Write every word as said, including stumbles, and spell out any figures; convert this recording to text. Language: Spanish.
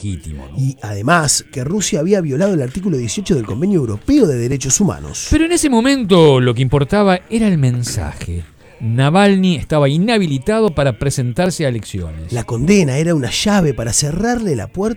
legítimo, ¿no? Y además que Rusia había violado el artículo dieciocho del Convenio Europeo de Derechos Humanos. Pero en ese momento lo que importaba era el mensaje. Navalny estaba inhabilitado para presentarse a elecciones. La condena era una llave para cerrarle la puerta